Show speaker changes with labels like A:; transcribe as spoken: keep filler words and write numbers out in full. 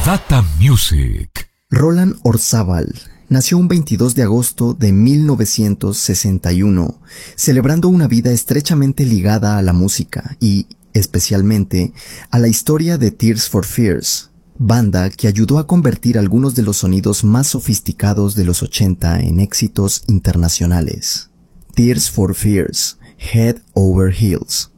A: Data Music.
B: Roland Orzabal nació un veintidós de agosto de mil novecientos sesenta y uno, celebrando una vida estrechamente ligada a la música y, especialmente, a la historia de Tears for Fears, banda que ayudó a convertir algunos de los sonidos más sofisticados de los ochenta en éxitos internacionales. Tears for Fears, Head Over Heels.